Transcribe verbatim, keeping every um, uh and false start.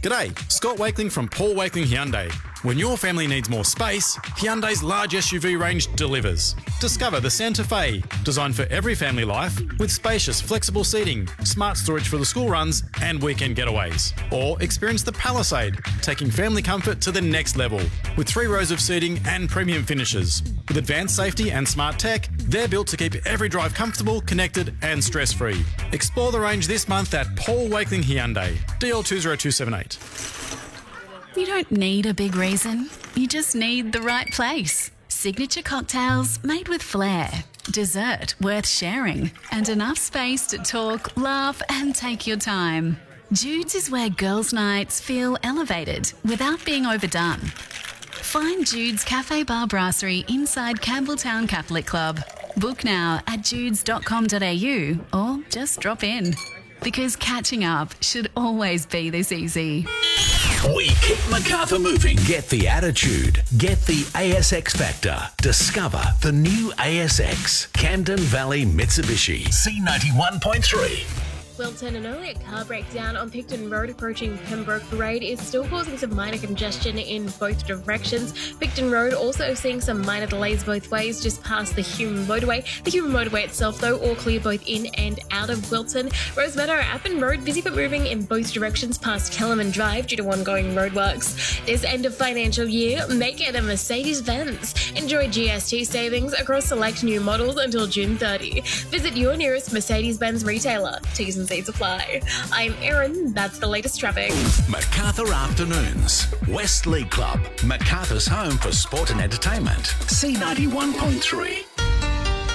G'day, Scott Wakeling from Paul Wakeling Hyundai. When your family needs more space, Hyundai's large S U V range delivers. Discover the Santa Fe, designed for every family life, with spacious, flexible seating, smart storage for the school runs and weekend getaways. Or experience the Palisade, taking family comfort to the next level, with three rows of seating and premium finishes. With advanced safety and smart tech, they're built to keep every drive comfortable, connected and stress-free. Explore the range this month at Paul Wakeling Hyundai, D L two zero two seven eight. You don't need a big reason. You just need the right place. Signature cocktails made with flair. Dessert worth sharing. And enough space to talk, laugh and take your time. Jude's is where girls' nights feel elevated without being overdone. Find Jude's Cafe Bar Brasserie inside Campbelltown Catholic Club. Book now at judes dot com dot a u or just drop in. Because catching up should always be this easy. We keep Macarthur moving. Get the attitude. Get the A S X factor. Discover the new A S X. Camden Valley Mitsubishi. C ninety-one point three. Wilton, an earlier car breakdown on Picton Road approaching Pembroke Parade is still causing some minor congestion in both directions. Picton Road also seeing some minor delays both ways just past the Hume motorway. The Hume motorway itself, though, all clear both in and out of Wilton. Rosemeadow, Appin Road, busy but moving in both directions past Kellerman Drive due to ongoing roadworks. This end of financial year, make it a Mercedes-Benz. Enjoy G S T savings across select new models until June thirtieth. Visit your nearest Mercedes-Benz retailer. T's and C's apply. I'm Erin, that's the latest traffic. Macarthur Afternoons. West League Club. Macarthur's home for sport and entertainment. C ninety-one point three.